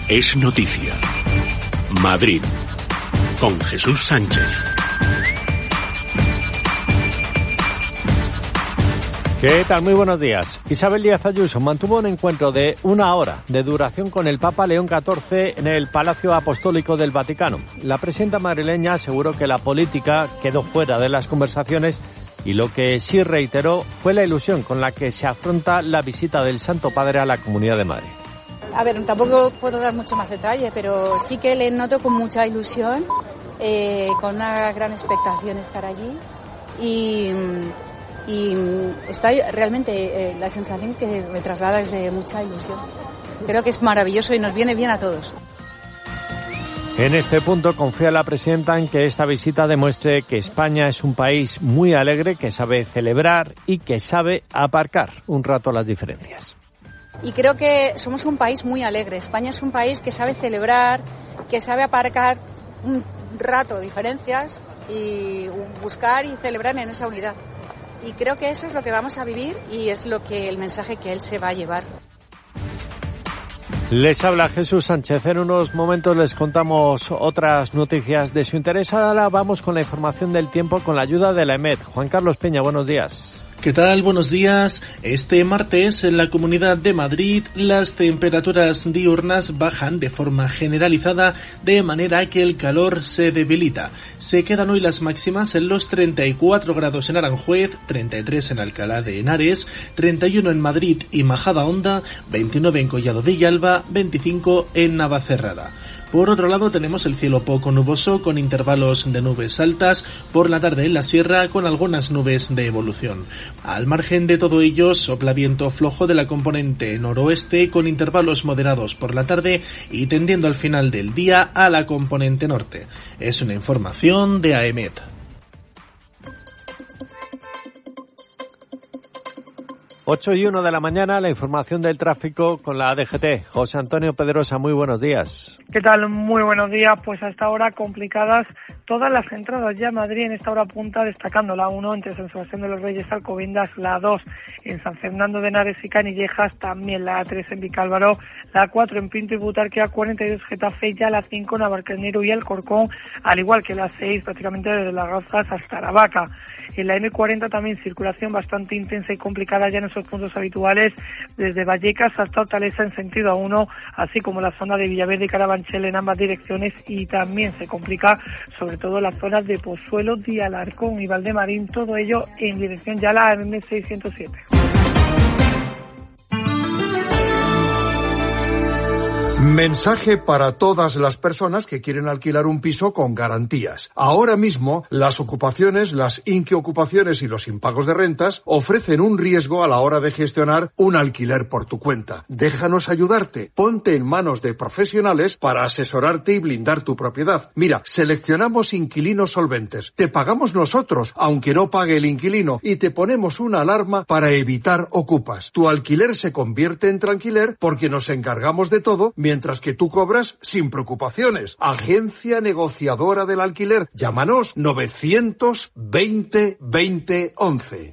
es noticia. Madrid, con Jesús Sánchez. ¿Qué tal? Muy buenos días. Isabel Díaz Ayuso mantuvo un encuentro de 1 hora de duración con el Papa León XIV en el Palacio Apostólico del Vaticano. La presidenta madrileña aseguró que la política quedó fuera de las conversaciones y lo que sí reiteró fue la ilusión con la que se afronta la visita del Santo Padre a la Comunidad de Madrid. A ver, tampoco puedo dar mucho más detalle, pero sí que le noto con mucha ilusión, con una gran expectación estar allí y está realmente la sensación que me traslada es de mucha ilusión. Creo que es maravilloso y nos viene bien a todos. En este punto confía la presidenta en que esta visita demuestre que España es un país muy alegre, que sabe celebrar y que sabe aparcar un rato las diferencias. Y creo que somos un país muy alegre. España es un país que sabe celebrar, que sabe aparcar un rato diferencias y buscar y celebrar en esa unidad. Y creo que eso es lo que vamos a vivir y es lo que el mensaje que él se va a llevar. Les habla Jesús Sánchez. En unos momentos les contamos otras noticias de su interés. Ahora vamos con la información del tiempo con la ayuda de la EMET. Juan Carlos Peña, buenos días. ¿Qué tal? Buenos días. Este martes en la Comunidad de Madrid las temperaturas diurnas bajan de forma generalizada de manera que el calor se debilita. Se quedan hoy las máximas en los 34 grados en Aranjuez, 33 en Alcalá de Henares, 31 en Madrid y Majadahonda, 29 en Collado Villalba, 25 en Navacerrada. Por otro lado tenemos el cielo poco nuboso con intervalos de nubes altas, por la tarde en la sierra con algunas nubes de evolución. Al margen de todo ello sopla viento flojo de la componente noroeste con intervalos moderados por la tarde y tendiendo al final del día a la componente norte. Es una información de AEMET. 8:01 de la mañana, la información del tráfico con la DGT. José Antonio Pedrosa, muy buenos días. ¿Qué tal? Muy buenos días. Pues hasta ahora complicadas todas las entradas ya a Madrid en esta hora punta, destacando la 1 entre San Sebastián de los Reyes y Alcobendas, la 2 en San Fernando de Henares y Canillejas, también la A3 en Vicálvaro, la 4 en Pinto y Butarque, la 42 Getafe y ya la 5 en Navalcarnero y Alcorcón, al igual que la 6 prácticamente desde Las Rozas hasta Aravaca. En la M40 también circulación bastante intensa y complicada ya en esos puntos habituales, desde Vallecas hasta Hortaleza en sentido A1, así como la zona de Villaverde y Carabanchel en ambas direcciones, y también se complica sobre todo las zonas de Pozuelo, de Alarcón y Valdemarín, todo ello en dirección ya a la M607. Mensaje para todas las personas que quieren alquilar un piso con garantías. Ahora mismo, las ocupaciones, las inquiocupaciones y los impagos de rentas ofrecen un riesgo a la hora de gestionar un alquiler por tu cuenta. Déjanos ayudarte. Ponte en manos de profesionales para asesorarte y blindar tu propiedad. Mira, seleccionamos inquilinos solventes. Te pagamos nosotros, aunque no pague el inquilino, y te ponemos una alarma para evitar ocupas. Tu alquiler se convierte en tranquiler porque nos encargamos de todo, mientras que tú cobras sin preocupaciones. Agencia Negociadora del Alquiler. Llámanos 920 20 11.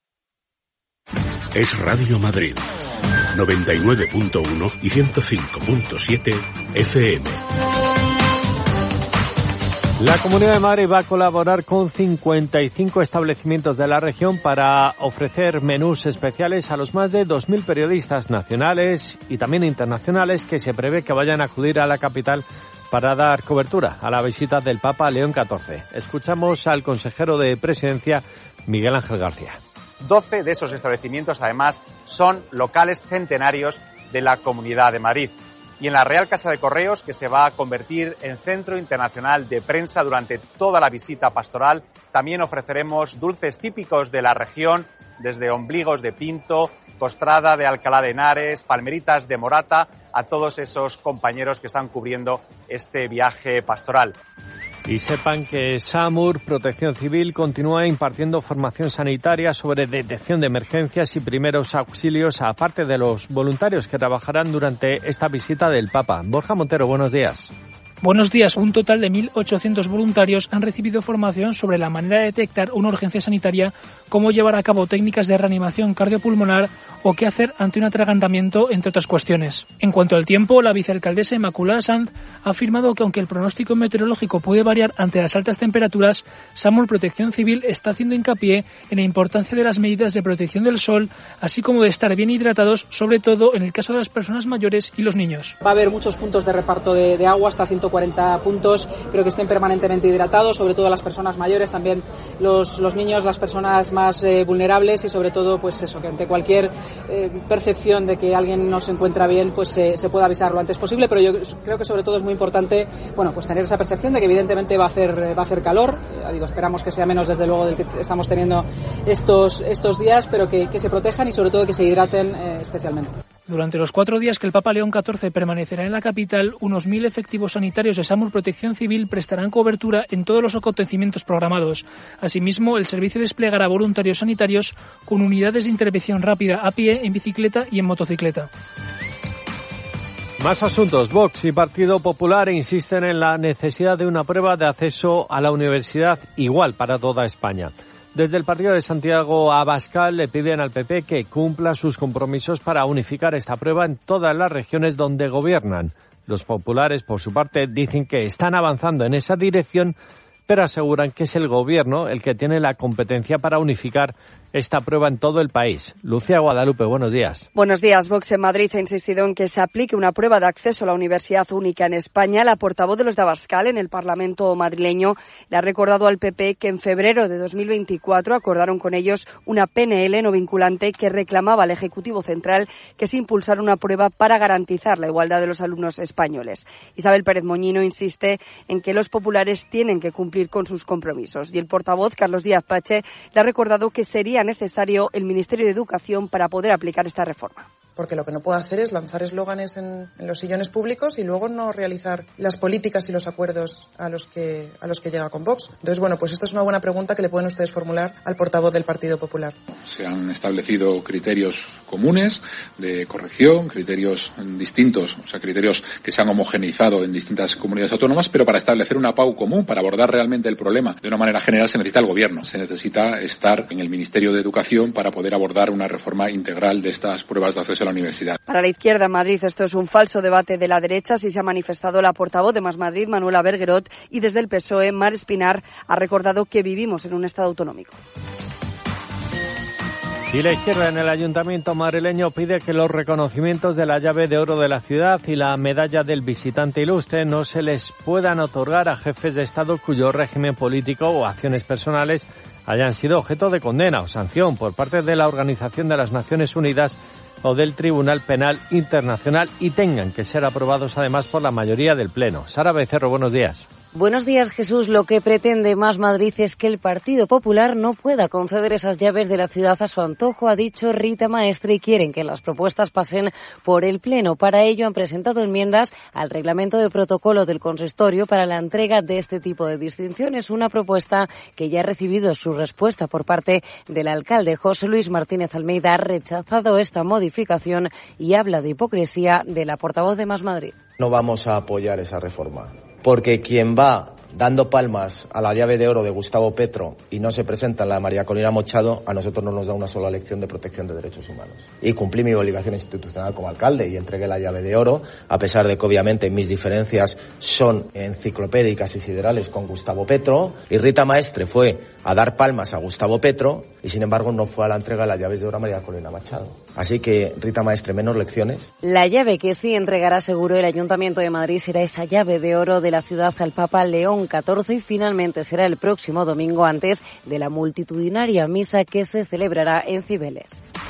Es Radio Madrid, 99.1 y 105.7 FM. La Comunidad de Madrid va a colaborar con 55 establecimientos de la región para ofrecer menús especiales a los más de 2.000 periodistas nacionales y también internacionales que se prevé que vayan a acudir a la capital para dar cobertura a la visita del Papa León XIV. Escuchamos al consejero de Presidencia, Miguel Ángel García. 12 de esos establecimientos, además, son locales centenarios de la Comunidad de Madrid. Y en la Real Casa de Correos, que se va a convertir en centro internacional de prensa durante toda la visita pastoral, también ofreceremos dulces típicos de la región, desde ombligos de Pinto, costrada de Alcalá de Henares, palmeritas de Morata, a todos esos compañeros que están cubriendo este viaje pastoral. Y sepan que SAMUR, Protección Civil, continúa impartiendo formación sanitaria sobre detección de emergencias y primeros auxilios, aparte de los voluntarios que trabajarán durante esta visita del Papa. Borja Montero, buenos días. Buenos días. Un total de 1.800 voluntarios han recibido formación sobre la manera de detectar una urgencia sanitaria, cómo llevar a cabo técnicas de reanimación cardiopulmonar o qué hacer ante un atragantamiento, entre otras cuestiones. En cuanto al tiempo, la vicealcaldesa Inmaculada Sanz ha afirmado que aunque el pronóstico meteorológico puede variar ante las altas temperaturas, SAMUR Protección Civil está haciendo hincapié en la importancia de las medidas de protección del sol, así como de estar bien hidratados, sobre todo en el caso de las personas mayores y los niños. Va a haber muchos puntos de reparto de agua, hasta 140 puntos, pero que estén permanentemente hidratados, sobre todo las personas mayores, también los niños, las personas más vulnerables y sobre todo pues eso, que ante cualquier percepción de que alguien no se encuentra bien, pues se pueda avisar lo antes posible, pero yo creo que sobre todo es muy importante, bueno, pues tener esa percepción de que evidentemente va a hacer calor, esperamos que sea menos desde luego del que estamos teniendo estos días, pero que se protejan y sobre todo que se hidraten especialmente. Durante los 4 días que el Papa León XIV permanecerá en la capital, unos 1.000 efectivos sanitarios de SAMUR Protección Civil prestarán cobertura en todos los acontecimientos programados. Asimismo, el servicio desplegará voluntarios sanitarios con unidades de intervención rápida a pie, en bicicleta y en motocicleta. Más asuntos. Vox y Partido Popular insisten en la necesidad de una prueba de acceso a la universidad igual para toda España. Desde el partido de Santiago Abascal le piden al PP que cumpla sus compromisos para unificar esta prueba en todas las regiones donde gobiernan. Los populares, por su parte, dicen que están avanzando en esa dirección, pero aseguran que es el Gobierno el que tiene la competencia para unificar esta prueba en todo el país. Lucía Guadalupe, buenos días. Buenos días. Vox en Madrid ha insistido en que se aplique una prueba de acceso a la universidad única en España. La portavoz de los de Abascal en el Parlamento madrileño le ha recordado al PP que en febrero de 2024 acordaron con ellos una PNL no vinculante que reclamaba al Ejecutivo Central que se impulsara una prueba para garantizar la igualdad de los alumnos españoles. Isabel Pérez Moñino insiste en que los populares tienen que cumplir con sus compromisos. Y el portavoz, Carlos Díaz Pache, le ha recordado que sería necesario el Ministerio de Educación para poder aplicar esta reforma. Porque lo que no puedo hacer es lanzar eslóganes en los sillones públicos y luego no realizar las políticas y los acuerdos a los que llega con Vox. Entonces, bueno, pues esto es una buena pregunta que le pueden ustedes formular al portavoz del Partido Popular. Se han establecido criterios comunes de corrección, criterios distintos, o sea, criterios que se han homogeneizado en distintas comunidades autónomas, pero para establecer una PAU común, para abordar realmente el problema de una manera general, se necesita el Gobierno. Se necesita estar en el Ministerio de Educación para poder abordar una reforma integral de estas pruebas de acceso a la universidad. Para la izquierda en Madrid esto es un falso debate de la derecha, así se ha manifestado la portavoz de Más Madrid, Manuela Bergerot, y desde el PSOE, Mar Espinar, ha recordado que vivimos en un Estado autonómico. Y la izquierda en el Ayuntamiento madrileño pide que los reconocimientos de la llave de oro de la ciudad y la medalla del visitante ilustre no se les puedan otorgar a jefes de Estado cuyo régimen político o acciones personales hayan sido objeto de condena o sanción por parte de la Organización de las Naciones Unidas o del Tribunal Penal Internacional y tengan que ser aprobados además por la mayoría del Pleno. Sara Becerro, buenos días. Buenos días, Jesús. Lo que pretende Más Madrid es que el Partido Popular no pueda conceder esas llaves de la ciudad a su antojo, ha dicho Rita Maestre, y quieren que las propuestas pasen por el Pleno. Para ello han presentado enmiendas al reglamento de protocolo del consistorio para la entrega de este tipo de distinciones, una propuesta que ya ha recibido su respuesta por parte del alcalde. José Luis Martínez Almeida ha rechazado esta modificación y habla de hipocresía de la portavoz de Más Madrid. No vamos a apoyar esa reforma, porque quien va dando palmas a la llave de oro de Gustavo Petro y no se presenta en la de María Corina Machado, a nosotros no nos da una sola lección de protección de derechos humanos. Y cumplí mi obligación institucional como alcalde y entregué la llave de oro, a pesar de que obviamente mis diferencias son enciclopédicas y siderales con Gustavo Petro, y Rita Maestre fue a dar palmas a Gustavo Petro y sin embargo no fue a la entrega de las llaves de oro a María Corina Machado. Así que, Rita Maestre, menos lecciones. La llave que sí entregará seguro el Ayuntamiento de Madrid será esa llave de oro de la ciudad al Papa León XIV y finalmente será el próximo domingo antes de la multitudinaria misa que se celebrará en Cibeles.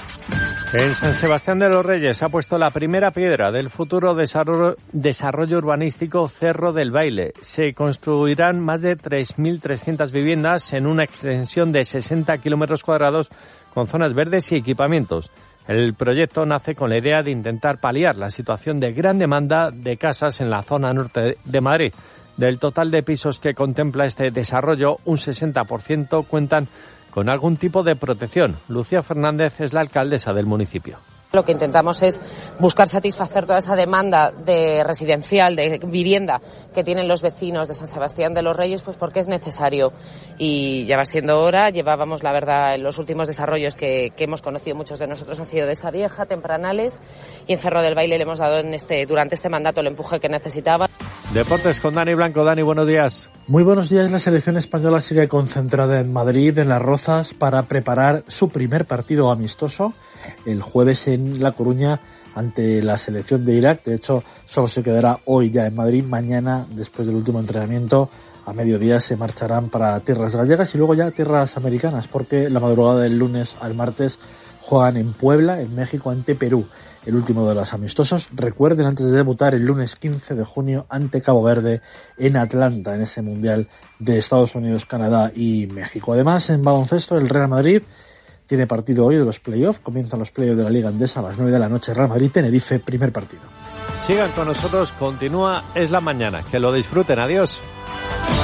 En San Sebastián de los Reyes ha puesto la primera piedra del futuro desarrollo urbanístico Cerro del Baile. Se construirán más de 3.300 viviendas en una extensión de 60 kilómetros cuadrados con zonas verdes y equipamientos. El proyecto nace con la idea de intentar paliar la situación de gran demanda de casas en la zona norte de Madrid. Del total de pisos que contempla este desarrollo, un 60% cuentan con algún tipo de protección. Lucía Fernández es la alcaldesa del municipio. Lo que intentamos es buscar satisfacer toda esa demanda de residencial, de vivienda que tienen los vecinos de San Sebastián de los Reyes, pues porque es necesario y ya va siendo hora. Llevábamos, la verdad, en los últimos desarrollos que hemos conocido muchos de nosotros han sido de esa vieja, Tempranales, y en Cerro del Baile le hemos dado durante este mandato el empuje que necesitaba. Deportes con Dani Blanco. Dani, buenos días. Muy buenos días. La selección española sigue concentrada en Madrid, en Las Rozas, para preparar su primer partido amistoso el jueves en La Coruña ante la selección de Irak. De hecho, solo se quedará hoy ya en Madrid. Mañana, después del último entrenamiento, a mediodía se marcharán para tierras gallegas y luego ya tierras americanas, porque la madrugada del lunes al martes juegan en Puebla, en México, ante Perú, el último de los amistosos. Recuerden, antes de debutar el lunes 15 de junio ante Cabo Verde en Atlanta, en ese Mundial de Estados Unidos, Canadá y México. Además, en baloncesto, el Real Madrid tiene partido hoy de los playoffs. Comienzan los playoffs de la Liga Andesa a las 9 de la noche. Real Madrid-Tenerife, primer partido. Sigan con nosotros, continúa Es la Mañana. Que lo disfruten, adiós.